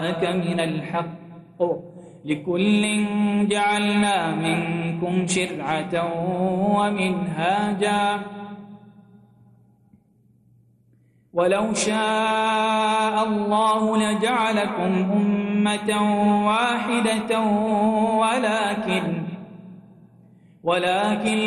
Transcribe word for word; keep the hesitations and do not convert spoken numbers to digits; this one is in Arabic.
من الحق لكل جعلنا منكم شرعة ومنهاجا ولو شاء الله لجعلكم أمة واحدة ولكن ولكن